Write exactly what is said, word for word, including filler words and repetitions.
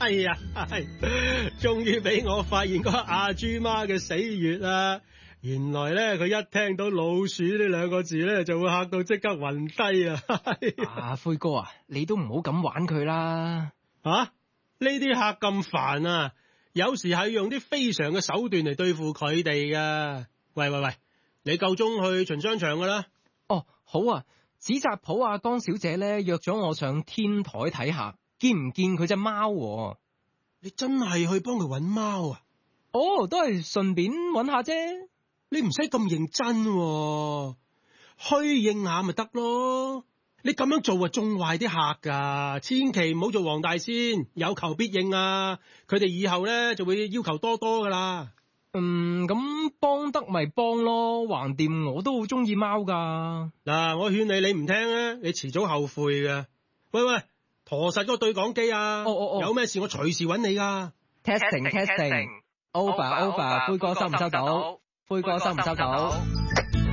哎呀，終於俾我發現嗰阿豬媽嘅死穴啦！原來咧，佢一聽到老鼠呢兩個字咧，就會嚇到即刻暈低啊！ 啊，灰哥啊，你都唔好咁玩佢啦！ 吓、啊，呢啲客咁煩啊！有時係用啲非常嘅手段嚟對付佢哋噶。喂喂喂，你夠鐘去巡商場噶啦？ 哦，好啊！紙紮鋪阿江小姐咧約咗我上天台睇下，見唔見佢隻貓？ 你真係去幫佢搵貓啊？ 哦，都係順便搵下啫。 你唔使咁認真、啊，虛應下咪得咯。你咁樣做啊，縱壞啲客噶，千祈唔好做黃大仙，有求必應啊！佢哋以後咧就會要求多多噶啦。 嗯，咁幫得咪幫咯，橫掂我都好中意貓噶。 嗱，我勸你，你唔聽啊，你遲早後悔嘅。喂喂，陀實嗰個對講機啊！ 哦哦哦， 有咩事我隨時揾你噶。 Testing testing，over over，灰哥收唔收到？灰哥收唔收到？